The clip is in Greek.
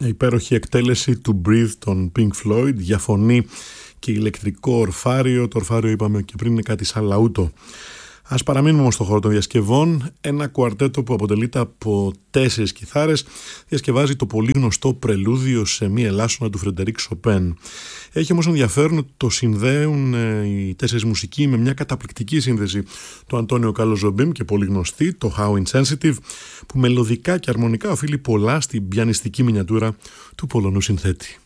υπέροχη εκτέλεση του Breathe των Pink Floyd για φωνή και ηλεκτρικό ορφάριο. Το ορφάριο είπαμε και πριν είναι κάτι σαν λαούτο. Ας παραμείνουμε όμως στον χώρο των διασκευών. Ένα κουαρτέτο που αποτελείται από 4 κιθάρες διασκευάζει το πολύ γνωστό πρελούδιο σε μη ελάσσονα του Φρεντερίκ Σοπέν. Έχει όμως ενδιαφέρον ότι το συνδέουν οι 4 μουσικοί με μια καταπληκτική σύνδεση του Αντώνιο Κάρλος Ζομπίμ και πολύ γνωστή, το How Insensitive, που μελωδικά και αρμονικά οφείλει πολλά στην πιανιστική μινιατούρα του Πολωνού συνθέτη.